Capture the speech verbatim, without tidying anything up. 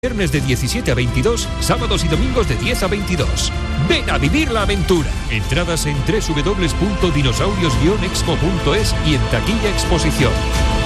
Viernes de diecisiete a veintidós, sábados y domingos de diez a veintidós. Ven a vivir la aventura. Entradas en doble u doble u doble u punto dinosaurios guion expo punto es y en taquilla exposición.